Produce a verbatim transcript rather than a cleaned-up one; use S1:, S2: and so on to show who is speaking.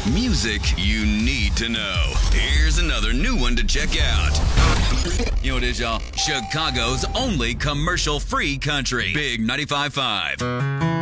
S1: Music you need to know. Here's another new one to check out. You know what it is, y'all? Chicago's only commercial-free country. Big ninety-five point five.